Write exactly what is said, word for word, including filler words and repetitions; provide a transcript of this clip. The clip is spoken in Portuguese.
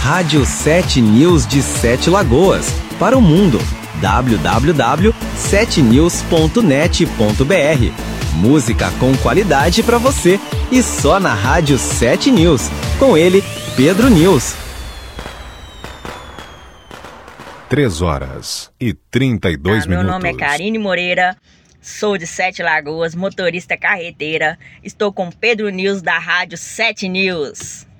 Rádio sete News de Sete Lagoas, para o mundo. w w w ponto sete news ponto net ponto b r. Música com qualidade para você e só na Rádio sete News. Com ele, Pedro News. três horas e trinta e dois ah, minutos. Meu nome é Karine Moreira, sou de Sete Lagoas, motorista carreteira. Estou com Pedro News da Rádio sete News.